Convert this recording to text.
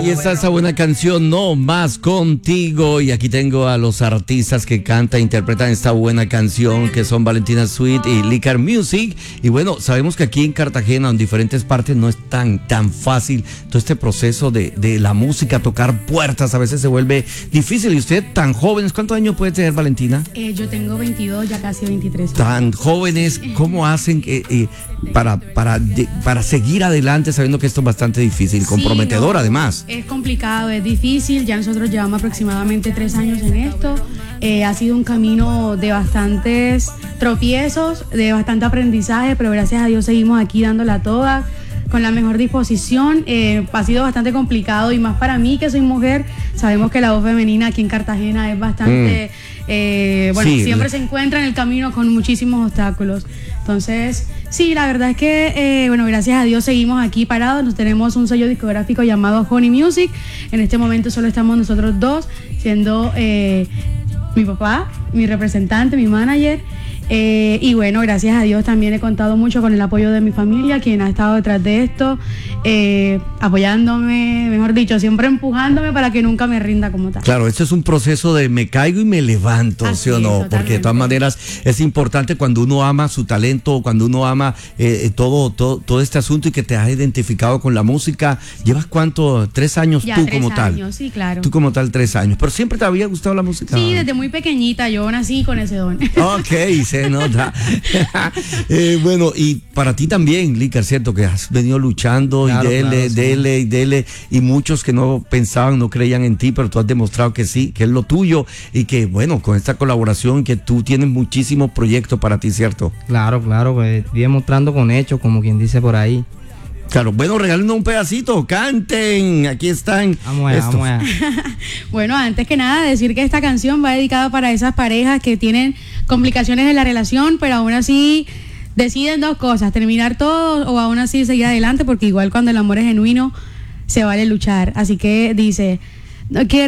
Ahí está esa buena canción, No Más Contigo. Y aquí tengo a los artistas que cantan e interpretan esta buena canción, que son Valentina Sweet y Licar Music. Y bueno, sabemos que aquí en Cartagena, en diferentes partes, no es tan fácil todo este proceso de la música, tocar puertas. A veces se vuelve difícil. Y usted, tan jóvenes, ¿cuántos años puede tener, Valentina? Yo tengo 22, ya casi 23. Tan jóvenes, ¿cómo hacen para seguir adelante sabiendo que esto es bastante difícil, comprometedor además? Es complicado, es difícil, ya nosotros llevamos aproximadamente 3 años en esto. Ha sido un camino de bastantes tropiezos, de bastante aprendizaje, pero gracias a Dios seguimos aquí dándola toda, con la mejor disposición. Ha sido bastante complicado, y más para mí que soy mujer. Sabemos que la voz femenina aquí en Cartagena es bastante, siempre se encuentra en el camino con muchísimos obstáculos. Entonces, sí, la verdad es que, gracias a Dios seguimos aquí parados. Nos tenemos un sello discográfico llamado Honey Music. En este momento solo estamos nosotros dos, siendo mi papá, mi representante, mi manager. Y bueno, gracias a Dios también he contado mucho con el apoyo de mi familia, quien ha estado detrás de esto, apoyándome, mejor dicho, siempre empujándome para que nunca me rinda como tal. Claro, esto es un proceso de me caigo y me levanto, ¿sí o no? Porque de todas maneras es importante cuando uno ama su talento, cuando uno ama todo este asunto y que te has identificado con la música. ¿Llevas cuánto? 3 años ya, tú como tal. 3 años, sí, claro. Tú como tal 3 años. ¿Pero siempre te había gustado la música? Sí, desde muy pequeñita, yo nací con ese don. Ok, se nota. Bueno, y para ti también, Licar, ¿cierto? Que has venido luchando, claro, y dele, y muchos que no pensaban, no creían en ti, pero tú has demostrado que sí, que es lo tuyo, y que bueno, con esta colaboración que tú tienes muchísimos proyectos para ti, ¿cierto? Claro, pues estoy demostrando con hechos, como quien dice por ahí. Claro, bueno, regálenos un pedacito, canten, aquí están. Vamos allá. Bueno, antes que nada, decir que esta canción va dedicada para esas parejas que tienen complicaciones en la relación, pero aún así deciden 2 cosas: terminar todo o aún así seguir adelante, porque igual cuando el amor es genuino se vale luchar. Así que dice, no quiero